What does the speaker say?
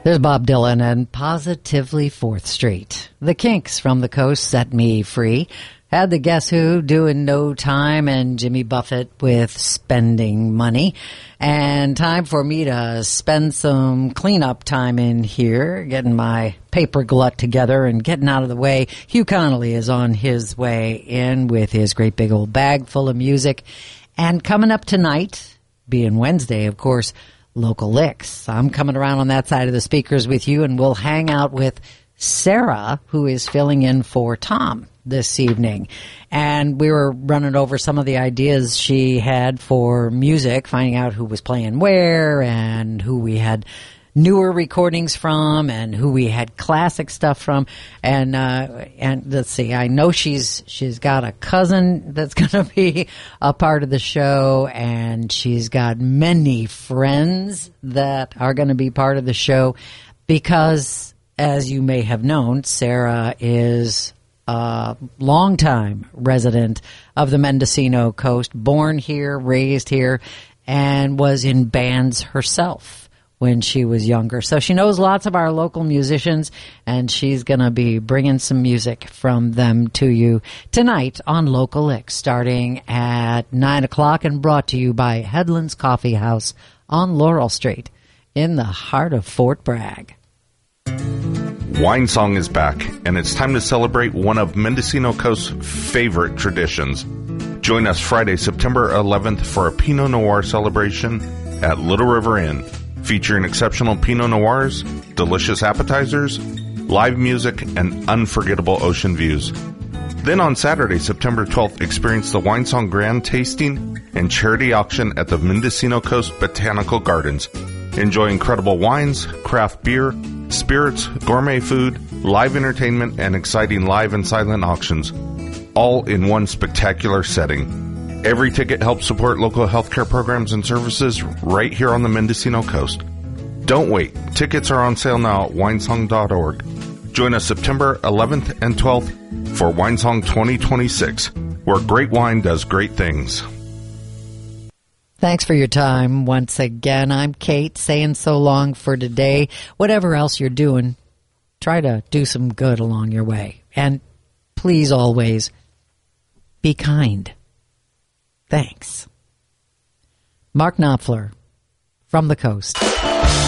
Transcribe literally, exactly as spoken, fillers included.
There's Bob Dylan and Positively fourth Street. The Kinks from the Coast set me free. Had the Guess Who doing No Time and Jimmy Buffett with Spending Money. And time for me to spend some cleanup time in here, getting my paper glut together and getting out of the way. Hugh Connolly is on his way in with his great big old bag full of music. And coming up tonight, being Wednesday, of course, Local Licks. I'm coming around on that side of the speakers with you, and we'll hang out with Sarah, who is filling in for Tom this evening. And we were running over some of the ideas she had for music, finding out who was playing where and who we had newer recordings from and who we had classic stuff from. And uh and let's see, I know she's she's got a cousin that's going to be a part of the show, and she's got many friends that are going to be part of the show because, as you may have known, Sarah is a longtime resident of the Mendocino Coast, born here, raised here, and was in bands herself when she was younger. So she knows lots of our local musicians, and she's going to be bringing some music from them to you tonight on Local Licks, starting at nine o'clock and brought to you by Headlands Coffee House on Laurel Street in the heart of Fort Bragg. Wine Song is back, and it's time to celebrate one of Mendocino Coast's favorite traditions. Join us Friday, September eleventh for a Pinot Noir celebration at Little River Inn, featuring exceptional Pinot Noirs, delicious appetizers, live music, and unforgettable ocean views. Then on Saturday, September twelfth, experience the Wine Song Grand Tasting and Charity Auction at the Mendocino Coast Botanical Gardens. Enjoy incredible wines, craft beer, spirits, gourmet food, live entertainment, and exciting live and silent auctions, all in one spectacular setting. Every ticket helps support local healthcare programs and services right here on the Mendocino Coast. Don't wait. Tickets are on sale now at winesong dot org. Join us September eleventh and twelfth for Winesong twenty twenty-six, where great wine does great things. Thanks for your time once again. I'm Kate, saying so long for today. Whatever else you're doing, try to do some good along your way. And please always be kind. Thanks. Mark Knopfler from the Coast.